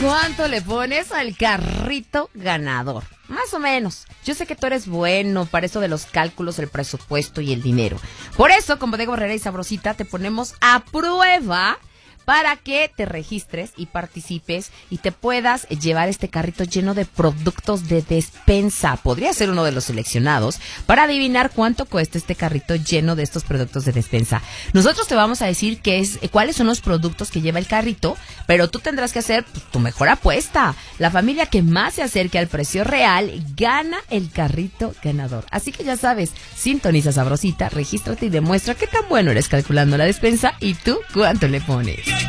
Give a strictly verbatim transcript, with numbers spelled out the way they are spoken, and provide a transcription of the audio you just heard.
cuánto le pones al carrito ganador? Más o menos. Yo sé que tú eres bueno para eso de los cálculos, el presupuesto y el dinero. Por eso, con Bodega Aurrerá y Sabrosita, te ponemos a prueba para que te registres y participes y te puedas llevar este carrito lleno de productos de despensa. Podría ser uno de los seleccionados para adivinar cuánto cuesta este carrito lleno de estos productos de despensa. Nosotros te vamos a decir qué es, cuáles son los productos que lleva el carrito, pero tú tendrás que hacer pues, tu mejor apuesta. La familia que más se acerque al precio real gana el carrito ganador. Así que ya sabes, sintoniza Sabrosita, regístrate y demuestra qué tan bueno eres calculando la despensa y tú cuánto le pones.